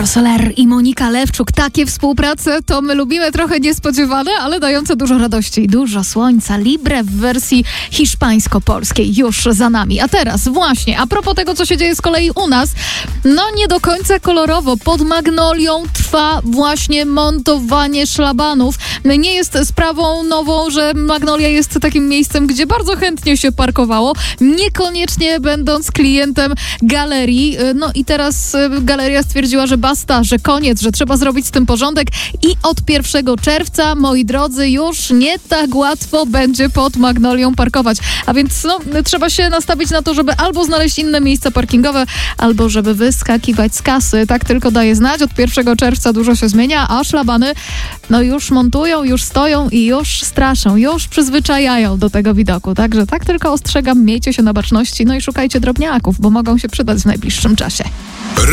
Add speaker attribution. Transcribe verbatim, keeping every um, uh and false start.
Speaker 1: Piotr Soler i Monika Lewczuk. Takie współprace to my lubimy, trochę niespodziewane, ale dające dużo radości i dużo słońca. Libre w wersji hiszpańsko-polskiej już za nami. A teraz właśnie, a propos tego, co się dzieje z kolei u nas, no nie do końca kolorowo. Pod Magnolią trwa właśnie montowanie szlabanów. Nie jest sprawą nową, że Magnolia jest takim miejscem, gdzie bardzo chętnie się parkowało, niekoniecznie będąc klientem galerii. No i teraz galeria stwierdziła, że basta, że koniec, że trzeba zrobić z tym porządek i od pierwszego czerwca, moi drodzy, już nie tak łatwo będzie pod Magnolią parkować. A więc no, trzeba się nastawić na to, żeby albo znaleźć inne miejsca parkingowe, albo żeby wyskakiwać z kasy. Tak tylko daje znać. Od pierwszego czerwca dużo się zmienia, a szlabany no już montują, już stoją i już straszą, już przyzwyczajają do tego widoku. Także tak tylko ostrzegam, miejcie się na baczności, no i szukajcie drobniaków, bo mogą się przydać w najbliższym czasie.